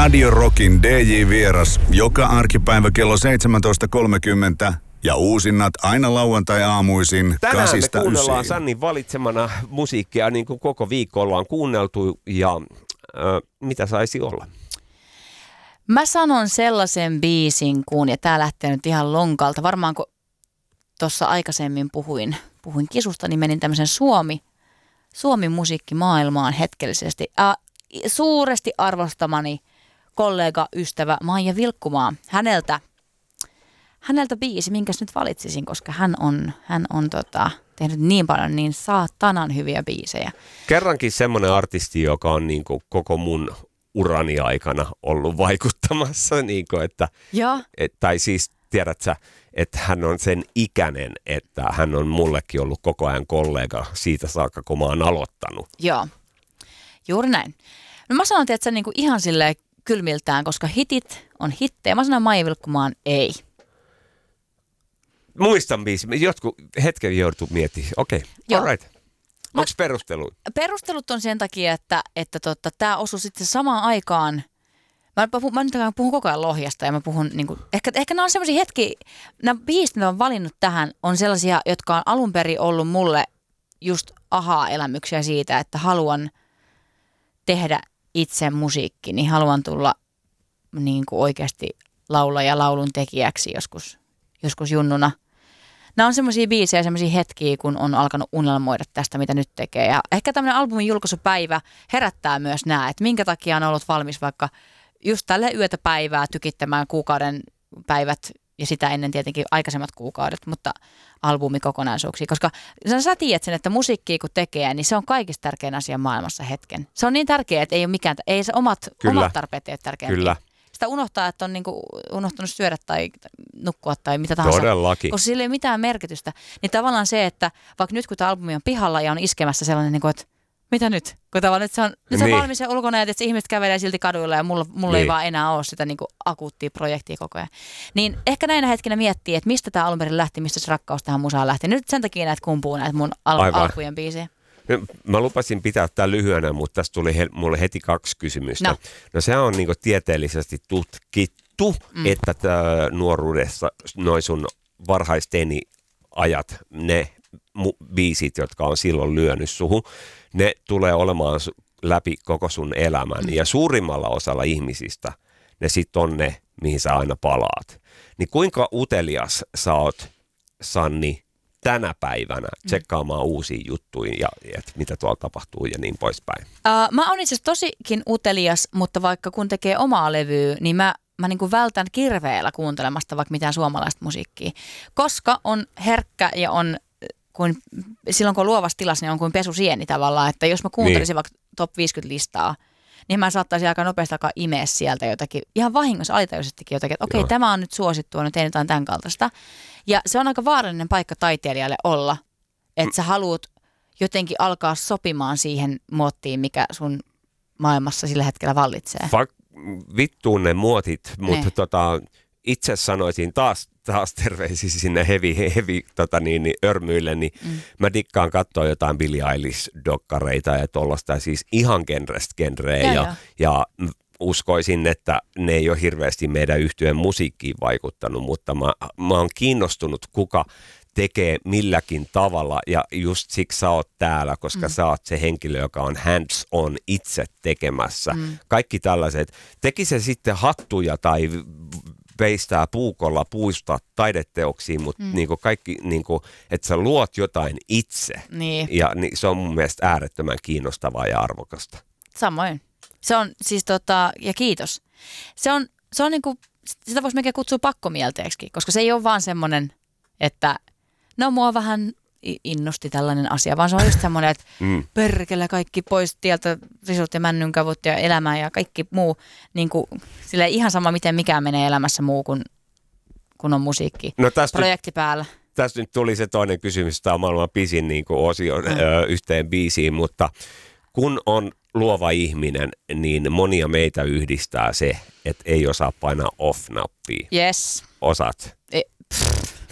Radio Rockin DJ-vieras joka arkipäivä kello 17.30 ja uusinnat aina lauantai-aamuisin 8-9. Tänään me kuunnellaan Sannin valitsemana musiikkia, niin kuin koko viikko ollaan kuunneltu, ja mitä saisi olla? Mä sanon sellaisen biisin kuin, ja tää lähtee nyt ihan lonkalta, varmaan kun tuossa aikaisemmin puhuin kisusta, niin menin tämmöisen Suomi musiikkimaailmaan hetkellisesti. Suuresti arvostamani kollega, ystävä Maija Vilkkumaa. Häneltä biisi, minkäs nyt valitsisin, koska hän on tehnyt niin paljon niin saatanan hyviä biisejä. Kerrankin semmoinen artisti, joka on niin kuin koko mun urani aikana ollut vaikuttamassa, niin kuin, tai siis tiedät sä, että hän on sen ikäinen, että hän on mullekin ollut koko ajan kollega siitä saakka, kun mä oon aloittanut. Joo, juuri näin. No mä sanon, että se niin kuin ihan silleen kylmiltään, koska hitit on hittejä. Mä sanon Maija Vilkkumaan ei. Muistan biisi. Jotkut hetken joutuu miettimään. Okei, all right. Onko perustelut? Perustelut on sen takia, että tämä osui sitten samaan aikaan. Mä nyt puhun koko ajan Lohjasta ja mä puhun, niin kuin, ehkä nämä on sellaisia hetkiä, nämä biisit, mitä olen valinnut tähän, on sellaisia, jotka on alun perin ollut mulle just ahaa-elämyksiä siitä, että haluan tehdä itse musiikki, niin haluan tulla niin kuin oikeasti laulun tekijäksi joskus junnuna. Nämä on semmoisia biisejä, semmoisia hetkiä, kun on alkanut unelmoida tästä, mitä nyt tekee. Ja ehkä tämmöinen albumin julkaisupäivä herättää myös nämä, että minkä takia on ollut valmis vaikka just tälle yötä päivää tykittämään kuukauden päivät ja sitä ennen tietenkin aikaisemmat kuukaudet, mutta albumikokonaisuuksia. Koska sä tiedät sen, että musiikkia kun tekee, niin se on kaikista tärkein asia maailmassa hetken. Se on niin tärkeää, että ei ole mikään, ei se omat tarpeet ole tärkeämpiä. Kyllä. Sitä unohtaa, että on niinku unohtanut syödä tai nukkua tai mitä tahansa. Todellakin. Koska sillä ei ole mitään merkitystä. Niin tavallaan se, että vaikka nyt kun tämä albumi on pihalla ja on iskemässä sellainen, että mitä nyt? Kun tavallaan nyt se on valmis ja ulkona, että ihmiset kävelee silti kaduilla ja mulla ei vaan enää ole sitä niinku akuuttia projektia koko ajan. Niin ehkä näinä hetkinä miettii, että mistä tämä alun perin lähti, mistä se rakkaus tähän musaan lähti. Nyt sen takia näitä kumpuu näitä mun alkujen biisejä. Mä lupasin pitää tämän lyhyenä, mutta tässä tuli mulle heti 2 kysymystä. No se on niinku tieteellisesti tutkittu, että nuoruudessa noi sun varhaisteini-ajat, ne biisit, jotka on silloin lyönyt suhun, ne tulee olemaan läpi koko sun elämän. Ja suurimmalla osalla ihmisistä ne sit on ne, mihin sä aina palaat. Niin kuinka utelias sä oot, Sanni, tänä päivänä tsekkaamaan uusia juttuja ja mitä tuolla tapahtuu ja niin poispäin? Mä oon itse asiassa tosikin utelias, mutta vaikka kun tekee omaa levyä, niin mä niin kuin vältän kirveellä kuuntelemasta vaikka mitään suomalaista musiikkia, koska on herkkä ja on kuin silloin kun on luovassa tilassa, niin on kuin pesusieni tavallaan, että jos mä kuuntelisin vaikka top 50-listaa, niin mä saattaisin aika nopeasti alkaa imeä sieltä jotakin, ihan vahingossa alitajuisestikin jotakin, että okei, tämä on nyt suosittua, nyt ei jotain tämän kaltaista. Ja se on aika vaarallinen paikka taiteilijalle olla, että sä haluat jotenkin alkaa sopimaan siihen muottiin, mikä sun maailmassa sillä hetkellä vallitsee. Vittuun ne muotit, mutta itse sanoisin taas terveisiä sinne heavy örmyille, niin mä dikkaan katsoa jotain Billie Eilish-dokkareita ja tollaista, siis ihan genrejä ja uskoisin, että ne ei ole hirveästi meidän yhtyeen musiikkiin vaikuttanut, mutta mä oon kiinnostunut, kuka tekee milläkin tavalla ja just siksi sä oot täällä, koska sä oot se henkilö, joka on hands on itse tekemässä. Kaikki tällaiset, teki se sitten hattuja tai veistää puukolla puista taideteoksia, mutta niinku kaikki, niinku, että sä luot jotain itse. Niin. Ja se on mun mielestä äärettömän kiinnostavaa ja arvokasta. Samoin. Se on siis ja kiitos. Se on niinku, sitä voisi melkein kutsua pakkomielteeksi, koska se ei ole vaan semmoinen, että no mua vähän innosti tällainen asia, vaan se on just semmoinen, että perkele kaikki pois tieltä, risut ja männynkavut ja elämä ja kaikki muu, niin kuin, sillä ihan sama miten mikään menee elämässä muu kuin kun on musiikki, projekti päällä. Tässä nyt tuli se toinen kysymys, tämä on maailman pisin niin kuin osio yhteen biisiin, mutta kun on luova ihminen, niin monia meitä yhdistää se, että ei osaa painaa off-nappia. Yes. Osaat?